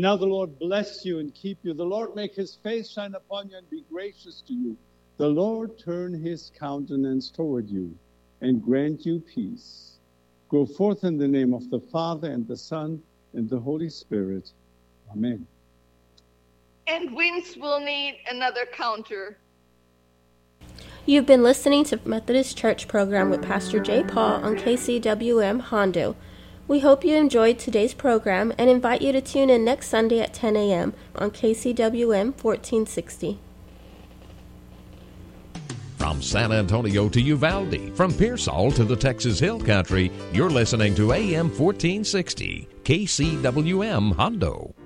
And now the Lord bless you and keep you. The Lord make his face shine upon you and be gracious to you. The Lord turn his countenance toward you and grant you peace. Go forth in the name of the Father and the Son and the Holy Spirit. Amen. And Wince will need another counter. You've been listening to Methodist Church program with Pastor J. Paul on KCWM Hondo. We hope you enjoyed today's program and invite you to tune in next Sunday at 10 a.m. on KCWM 1460. From San Antonio to Uvalde, from Pearsall to the Texas Hill Country, you're listening to AM 1460, KCWM Hondo.